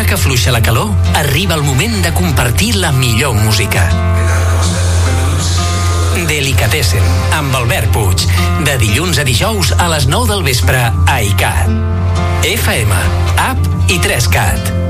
que afluixa la calor, arriba el moment de compartir la millor música. Delicatessen, amb Albert Puig. De dilluns a dijous a les 9 del vespre a ICAT. FM, app i 3CAT.